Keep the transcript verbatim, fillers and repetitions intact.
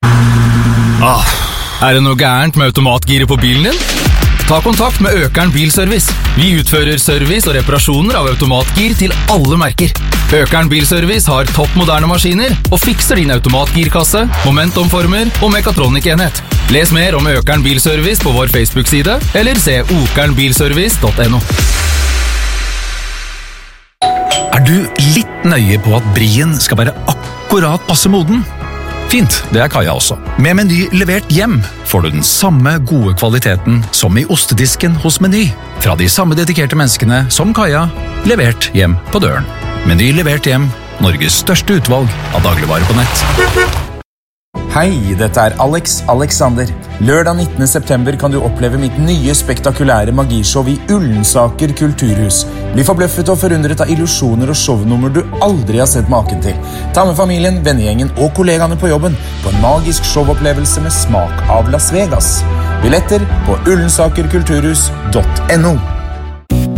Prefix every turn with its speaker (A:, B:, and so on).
A: Ah, er det noe gærent med automatgiret på bilen din? Ta kontakt med Økern Bilservice. Vi utfører service og reparasjoner av automatgir til alle merker. Økern Bilservice har topp moderne maskiner og fikser din automatgirkasse, momentumformer og mekatronikenhet. Les mer om Økern Bilservice på vår Facebook-side, eller se okernbilservice punktum no.
B: Er du litt nøye på at brien skal være akkurat passe moden? Fint, det er Kaja også. Med Meny levert hjem får du den samme gode kvaliteten som i ostedisken hos Meny. Fra de samme dedikerte menneskene som Kaja, levert hjem på døren. Meny levert hjem, Norges største utvalg av dagligvarer på nett.
C: Hei, dette er Alex Alexander. Lørdag nittende september kan du oppleve mitt nye spektakulære magishow i Ullensaker kulturhus. Bli forbløffet og forundret av illusjoner og shownummer du aldri har sett maken til. Ta med familien, vennegjengen og kollegaene på jobben på en magisk showopplevelse med smak av Las Vegas. Billetter på ullensaker kulturhus punktum no.